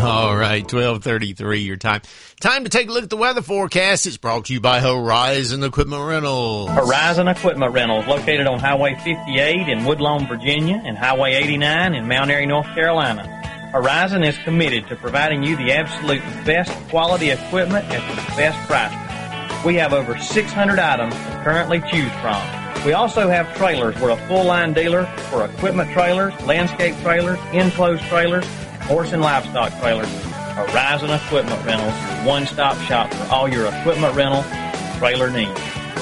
All right, 12:33 your time. Time to take a look at the weather forecast. It's brought to you by Horizon Equipment Rentals. Horizon Equipment Rentals, located on Highway 58 in Woodlawn, Virginia, and Highway 89 in Mount Airy, North Carolina. Horizon is committed to providing you the absolute best quality equipment at the best price. We have over 600 items to currently choose from. We also have trailers. We're a full-line dealer for equipment trailers, landscape trailers, enclosed trailers, horse and livestock trailers. Horizon Equipment Rentals, one-stop shop for all your equipment rental trailer needs.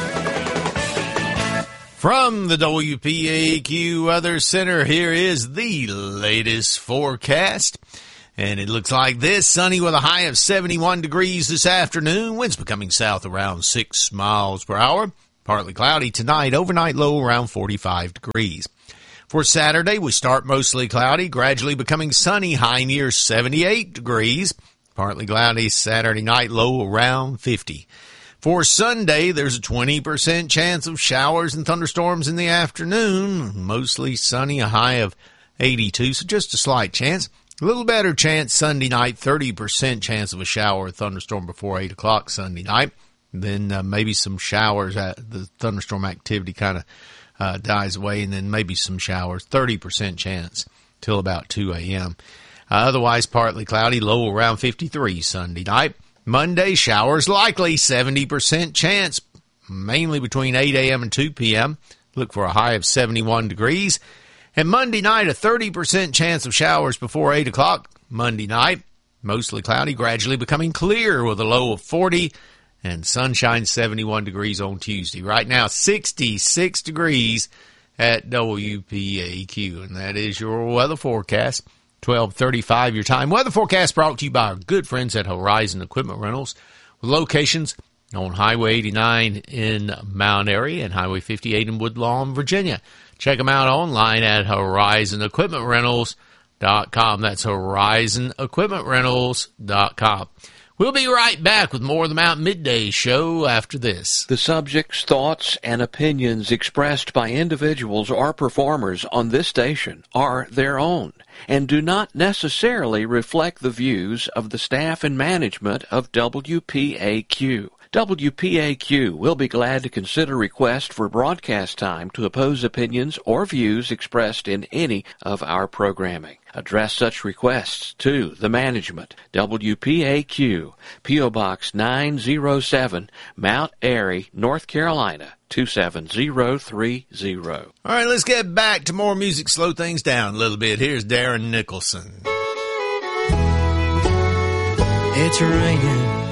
From the WPAQ Weather Center, here is the latest forecast. And it looks like this: sunny with a high of 71 degrees this afternoon. Winds becoming south around 6 miles per hour. Partly cloudy tonight. Overnight low around 45 degrees. For Saturday, we start mostly cloudy, gradually becoming sunny, high near 78 degrees. Partly cloudy Saturday night, low around 50. For Sunday, there's a 20% chance of showers and thunderstorms in the afternoon. Mostly sunny, a high of 82, so just a slight chance. A little better chance Sunday night, 30% chance of a shower or thunderstorm before 8 o'clock Sunday night. Then maybe some showers. The thunderstorm activity kind of dies away, and then maybe some showers, 30% chance till about 2 a.m. Otherwise, partly cloudy, low around 53 Sunday night. Monday, showers likely, 70% chance, mainly between 8 a.m. and 2 p.m. Look for a high of 71 degrees. And Monday night, a 30% chance of showers before 8 o'clock Monday night. Mostly cloudy, gradually becoming clear with a low of 40. And sunshine, 71 degrees on Tuesday. Right now, 66 degrees at WPAQ. And that is your weather forecast. 12:35 your time. Weather forecast brought to you by our good friends at Horizon Equipment Rentals, with locations on Highway 89 in Mount Airy and Highway 58 in Woodlawn, Virginia. Check them out online at horizonequipmentrentals.com. That's horizonequipmentrentals.com. We'll be right back with more of the Mountain Midday Show after this. The subjects, thoughts, and opinions expressed by individuals or performers on this station are their own and do not necessarily reflect the views of the staff and management of WPAQ. WPAQ will be glad to consider requests for broadcast time to oppose opinions or views expressed in any of our programming. Address such requests to the management. WPAQ, P.O. Box 907, Mount Airy, North Carolina, 27030. All right, let's get back to more music, slow things down a little bit. Here's Darren Nicholson. It's raining